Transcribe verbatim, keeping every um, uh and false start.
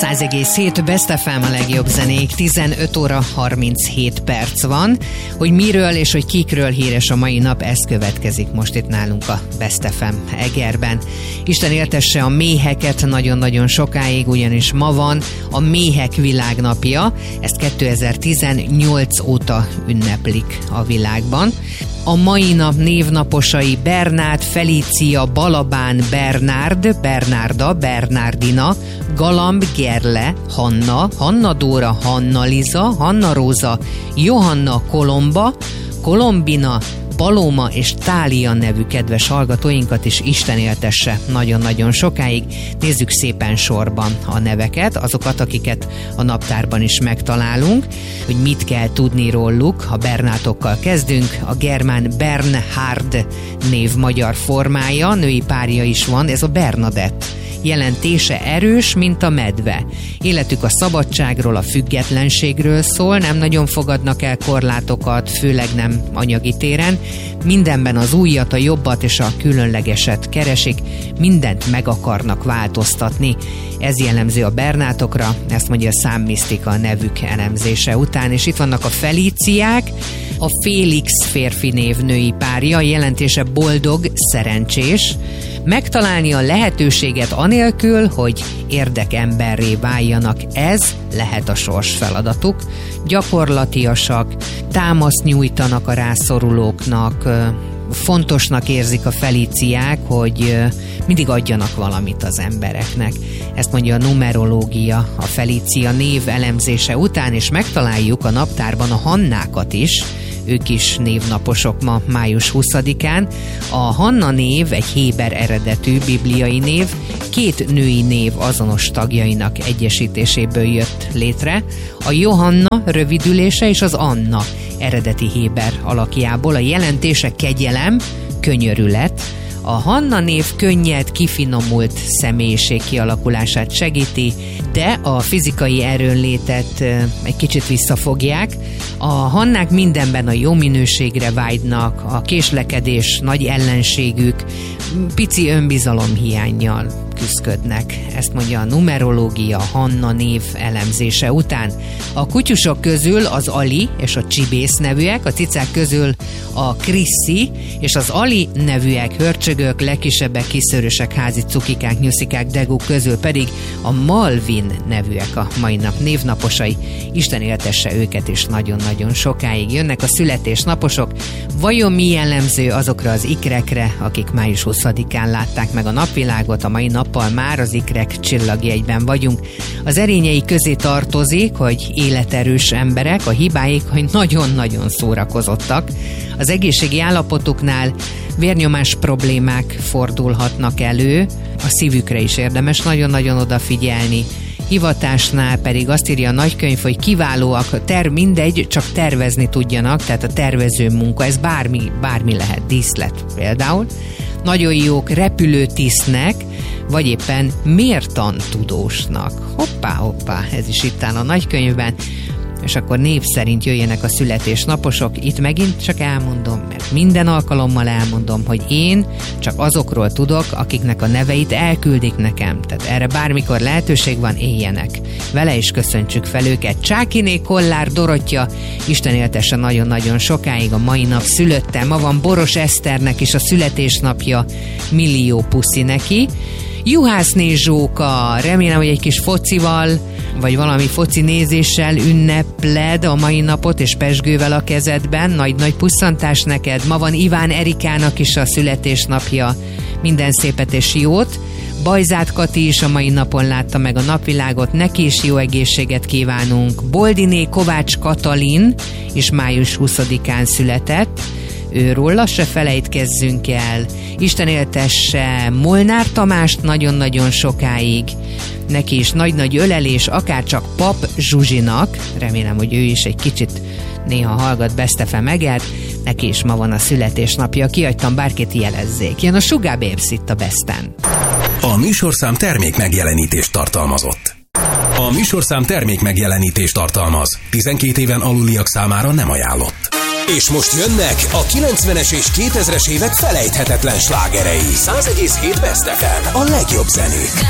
száz egész hét Best ef em, a legjobb zenék, tizenöt óra harminchét perc van. Hogy miről és hogy kikről híres a mai nap, ez következik most itt nálunk a Best ef em Egerben. Isten éltesse a méheket nagyon-nagyon sokáig, ugyanis ma van a méhek világnapja. Ezt kétezer-tizennyolc óta ünneplik a világban. A mai nap névnaposai Bernát, Felícia, Balabán, Bernárd, Bernárda, Bernardina, Galamb, Gerle, Hanna, Hanna Dóra, Hanna Liza, Hanna Róza, Johanna, Kolomba, Kolombina, Paloma és Tália nevű kedves hallgatóinkat is Isten éltesse nagyon-nagyon sokáig. Nézzük szépen sorban a neveket, azokat, akiket a naptárban is megtalálunk, hogy mit kell tudni róluk. A Bernátokkal kezdünk. A germán Bernhard név magyar formája, női párja is van, ez a Bernadett. Jelentése erős, mint a medve. Életük a szabadságról, a függetlenségről szól, nem nagyon fogadnak el korlátokat, főleg nem anyagi téren. Mindenben az újat, a jobbat és a különlegeset keresik, mindent meg akarnak változtatni. Ez jellemző a Bernátokra, ezt mondja a számmisztika a nevük elemzése után. És itt vannak a Felíciák, a Félix férfi név női párja, jelentése boldog, szerencsés. Megtalálni a lehetőséget anélkül, hogy érdekemberré váljanak, ez lehet a sors feladatuk. Gyakorlatiasak, támaszt nyújtanak a rászorulóknak, fontosnak érzik a Felíciák, hogy mindig adjanak valamit az embereknek. Ezt mondja a numerológia a Felícia név elemzése után, és megtaláljuk a naptárban a Hannákat is. Ők is névnaposok ma, május huszadikán. A Hanna név egy héber eredetű bibliai név, két női név azonos tagjainak egyesítéséből jött létre. A Johanna rövidülése és az Anna eredeti héber alakjából. A jelentése kegyelem, könyörület. A Hanna név könnyed, kifinomult személyiség kialakulását segíti, de a fizikai erőnlétet egy kicsit visszafogják. A Hannák mindenben a jó minőségre vágynak, a késlekedés nagy ellenségük, pici önbizalomhiánnyal küszködnek. Ezt mondja a numerológia Hanna név elemzése után. A kutyusok közül az Ali és a Csibész nevűek, a cicák közül a Krissi és az Ali nevűek, hörcsögök, legkisebbek, kiszörösek, házi cukikák, nyuszikák, deguk közül pedig a Malvin nevűek a mai nap névnaposai. Isten éltesse őket is nagyon-nagyon sokáig. Jönnek a születésnaposok. Vajon mi jellemző azokra az ikrekre, akik május huszadikán látták meg a napvilágot? A mai nappal már az ikrek csillagjegyben vagyunk. Az erényei közé tartozik, hogy életerős emberek, a hibáik, hogy nagyon-nagyon szórakozottak. Az egészségi állapotuknál vérnyomás problémák fordulhatnak elő, a szívükre is érdemes nagyon-nagyon odafigyelni. Hivatásnál pedig azt írja a nagykönyv, hogy kiválóak, ter mindegy, csak tervezni tudjanak, tehát a tervező munka, ez bármi, bármi lehet, díszlet például. Nagyon jók repülőtisztnek, vagy éppen mértantudósnak. Hoppá, hoppá, ez is itt áll a nagykönyvben. És akkor név szerint jöjjenek a születésnaposok. Itt megint csak elmondom, mert minden alkalommal elmondom, hogy én csak azokról tudok, akiknek a neveit elküldik nekem. Tehát erre bármikor lehetőség van, éljenek. Vele is köszöntsük fel őket. Csákiné Kollár Dorottya, Isten éltesse nagyon-nagyon sokáig, a mai nap szülötte. Ma van Boros Eszternek is a születésnapja, millió puszi neki. Juhászné Zsóka, remélem, hogy egy kis focival, vagy valami foci nézéssel ünnepled a mai napot, és pezsgővel a kezedben. Nagy-nagy pusszantás neked. Ma van Iván Erikának is a születésnapja. Minden szépet és jót. Bajzát Kati is a mai napon látta meg a napvilágot, neki is jó egészséget kívánunk. Boldiné Kovács Katalin is május huszadikán született. Őróla se felejtkezzünk el. Isten éltesse Molnár Tamást nagyon-nagyon sokáig. Neki is nagy-nagy ölelés, akárcsak Pap Zsuzsinak. Remélem, hogy ő is egy kicsit néha hallgat Best ef em Egert. Neki is ma van a születésnapja. Kihagytam, bárkit jelezzék. Jön a Sugar Babes itt a Besten. A műsorszám termék megjelenítést tartalmazott. A műsorszám termék megjelenítést tartalmaz. tizenkét éven aluliak számára nem ajánlott. És most jönnek a kilencvenes és kétezres évek felejthetetlen slágerei. száz egész hét Best ef em, a legjobb zenék.